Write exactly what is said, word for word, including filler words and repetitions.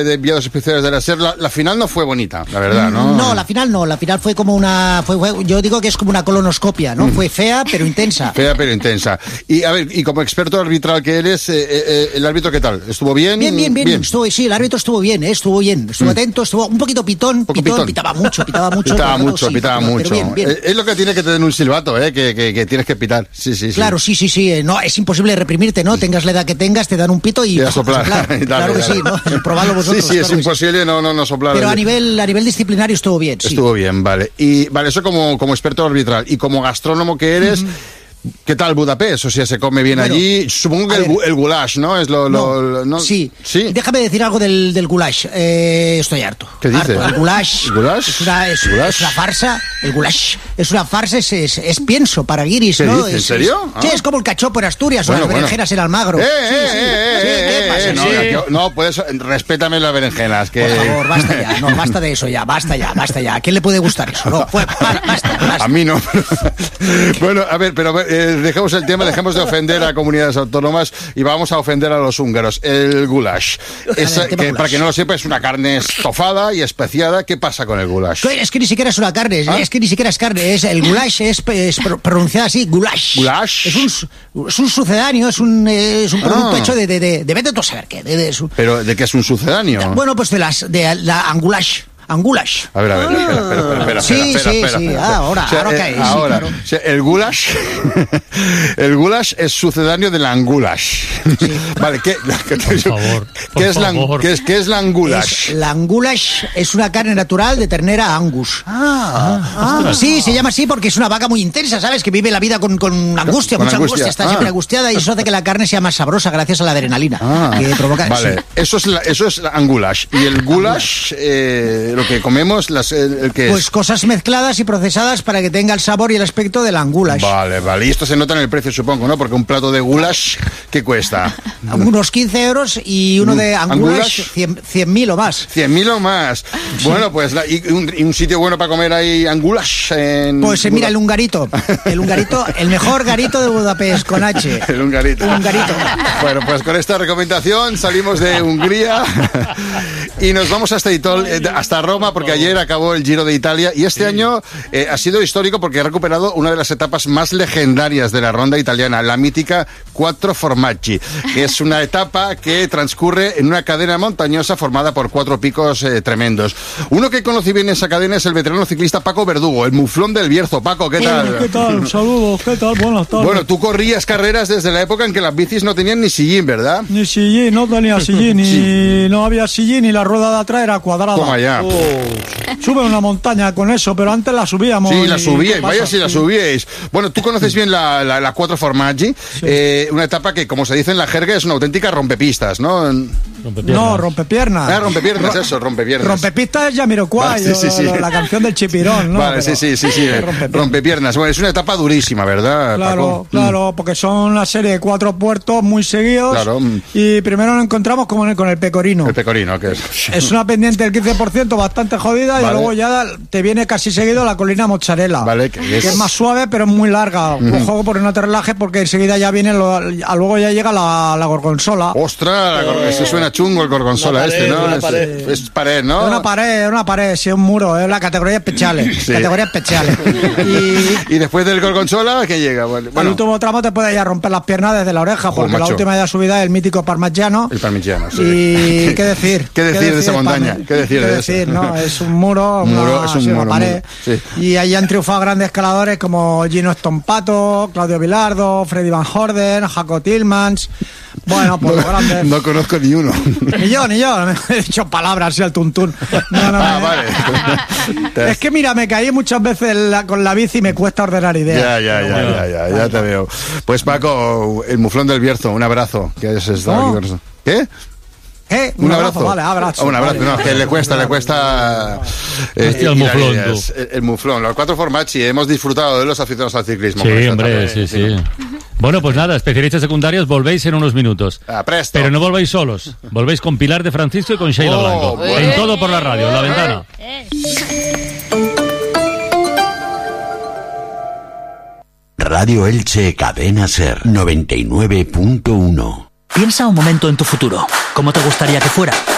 de, de enviados especiales de la SER. La, la final no fue bonita, la verdad, ¿no? No, la final no. La final fue como una... Fue, fue, yo digo que es como una colonoscopia, ¿no? Mm. Fue fea, pero intensa. Fea, pero intensa. Y, a ver, y como experto arbitral que eres, eh, eh, ¿el árbitro qué tal? ¿Estuvo bien? Bien, bien, bien. bien. Estuvo, sí, el árbitro estuvo bien, ¿eh? Estuvo bien. Estuvo mm. atento, estuvo un poquito pitón. Poco pitón, pitón. Pitaba mucho, pitaba mucho. Pitaba mucho, sí, pitaba mucho. Bien, bien. Es lo que tiene que tener un silbato, ¿eh? Que, que, que tienes que pitar. Sí, sí, sí. Claro, sí, sí, sí. No, es imposible reprimirte, ¿no? Tengas la edad que tengas, te dan un pito y... Y a soplar. soplar. Dale, claro dale. que sí, ¿no? Probarlo vosotros. Sí, sí, claro es imposible sí. no, no, no soplar. Pero a nivel, a nivel disciplinario estuvo bien, sí. Estuvo bien, vale. Y vale, eso como, como experto arbitral. Y como gastrónomo que eres... Mm-hmm. ¿Qué tal Budapest? O sea, ¿se come bien bueno, allí? Supongo que el, el goulash, ¿no? Es lo, no, lo, ¿no? Sí. sí. Déjame decir algo del, del goulash. Eh, estoy harto. ¿Qué dices? El goulash, ¿El goulash? Es, una, es, ¿Goulash? es una farsa. El goulash es una farsa, es, es, es pienso para guiris, ¿Qué ¿no? dices? Es, ¿En serio? Es, ah. Sí, es como el cachopo en Asturias bueno, o las berenjenas bueno. en Almagro. ¡Eh, sí, eh, sí. eh, sí, eh, ¿qué pasa? eh, no, sí. yo, no, puedes, respétame las berenjenas. Que... Por favor, basta ya, no, basta de eso ya, basta ya, basta ya. ¿A quién le puede gustar eso? No, pues, basta, basta. A mí no. Bueno, a ver, pero eh, dejemos el tema, dejemos de ofender a comunidades autónomas y vamos a ofender a los húngaros. El goulash. Es, ver, que, goulash. Para que no lo sepa, es una carne estofada y especiada. ¿Qué pasa con el goulash? Es que ni siquiera es una carne, ¿Ah? es que ni siquiera es carne. Es, el goulash es, es pronunciado así, goulash. ¿Goulash? Es un, es un sucedáneo, es un, es un producto ah. hecho de, de, de, de vete tú a saber qué. De, de, de, ¿Pero de qué es un sucedáneo? Bueno, pues de las de la angulash. Angulash. A ver, a ver, espera, espera, espera, espera, sí, espera, sí, espera, sí, espera, ah, ahora, o sea, ahora eh, cae. Ahora, sí, claro. o sea, el goulash, el goulash es sucedáneo del angulash. Sí. Vale, ¿qué, qué, por favor, ¿qué, por es la, favor. ¿qué, es, ¿qué es la angulash? Es, la angulash es una carne natural de ternera Angus. Ah, ah, ah. Sí, se llama así porque es una vaca muy intensa, ¿sabes? Que vive la vida con, con angustia, con mucha angustia, angustia. está ah. siempre angustiada y eso hace que la carne sea más sabrosa gracias a la adrenalina ah. que provoca. Vale, sí. eso es la, eso es la angulash. Y el goulash, eh, lo que comemos, las, el, el que Pues cosas mezcladas y procesadas para que tenga el sabor y el aspecto del angulash. Vale, vale. Y esto se nota en el precio, supongo, ¿no? Porque un plato de goulash, ¿qué cuesta? Unos quince euros y uno de angulash, cien mil o más. cien mil o más. Sí. Bueno, pues, la, y, un, y un sitio bueno para comer ahí angulash en... Pues eh, mira, el Hungarito. El Hungarito, el mejor garito de Budapest, con H. El Hungarito. Hungarito. Bueno, pues con esta recomendación salimos de Hungría y nos vamos hasta Itol, hasta Roma, porque ayer acabó el Giro de Italia y este sí. año eh, ha sido histórico porque ha recuperado una de las etapas más legendarias de la ronda italiana, la mítica Quattro Formaggi, que es una etapa que transcurre en una cadena montañosa formada por cuatro picos eh, tremendos. Uno que conoce bien esa cadena es el veterano ciclista Paco Verdugo, el muflón del Bierzo. Paco, ¿qué tal? ¿Qué tal? Saludos, ¿qué tal? Buenas tardes. Bueno, tú corrías carreras desde la época en que las bicis no tenían ni sillín, ¿verdad? Ni sillín, no tenía sillín, ni sí. no había sillín y la rueda de atrás era cuadrada. Toma ya. Oh. Sube una montaña con eso, pero antes la subíamos. Sí, la subíais, vaya si la subíais. Bueno, tú conoces bien la, la, la Quattro Formaggi, sí. eh, una etapa que, como se dice en la jerga, es una auténtica rompepistas, ¿no? Rompepiernas. No, rompepiernas. Ah, rompepiernas, eso, rompepiernas. Rompepistas es Jamiroquai, vale, sí, sí, sí. La, la canción del Chipirón, ¿no? Vale, pero, sí, sí, sí, sí. Rompepiernas. rompepiernas. Bueno, es una etapa durísima, ¿verdad, Claro, Paco? claro, mm. porque son una serie de cuatro puertos muy seguidos. Claro. Y primero nos encontramos con el, con el Pecorino. El Pecorino, ¿qué es? Es una pendiente del quince por ciento bastante jodida, vale. Y luego ya te viene casi seguido la colina Mozzarella. Vale, que es, que es más suave, pero es muy larga. Mm. Ojo, porque no te relajes, porque enseguida ya viene, lo, a luego ya llega la, la Gorgonzola. ¡Ostras! Eh, eso suena chungo el Gorgonzola pared, este, ¿no? Es pared. Es, es pared, ¿no? Es una pared, es una pared, sí, es un muro, es la categoría especiales. Sí. Categoría especiales. Y, y después del Gorgonzola, ¿qué llega? Bueno, el último tramo te puede ya romper las piernas desde la oreja, Ojo, porque macho. La última ya subida es el mítico Parmigiano. El Parmigiano, sí. Y qué decir. ¿Qué decir, ¿Qué decir de esa montaña? Parme... ¿Qué decir ¿Qué de decir? eso? No, es un muro, un muro una, es un sí, muro, una pared. Muro, sí. Y ahí han triunfado grandes escaladores como Gino Stompato, Claudio Bilardo, Freddy Van Horden, Jaco Tillmans. Bueno, pues no, grandes. No conozco ni uno. Ni yo, ni yo. He dicho palabras así al tuntún. No, no, ah, me... vale. Es que mira, me caí muchas veces la, con la bici y me cuesta ordenar ideas. Ya, ya, ya, bueno, ya, ya, ya, ya te veo. Pues Paco, el muflón del Bierzo, un abrazo. ¿Qué es esto? ¿No? ¿Qué? ¿Eh? Un, un abrazo. abrazo. Vale, abrazo. Oh, un abrazo, vale. no, que le cuesta, le cuesta. Eh, Hostia, el muflón, el, el muflón. Los Quattro Formaggi, hemos disfrutado de los aficionados al ciclismo. Sí, hombre, sí, sí, sí. Bueno, pues nada, especialistas secundarios, volvéis en unos minutos. Ah, presto. Pero no volvéis solos. Volvéis con Pilar de Francisco y con Sheila oh, Blanco. Bueno. En Todo por la Radio, en La Ventana. Radio Elche, Cadena Ser, noventa y nueve punto uno. Piensa un momento en tu futuro. ¿Cómo te gustaría que fuera?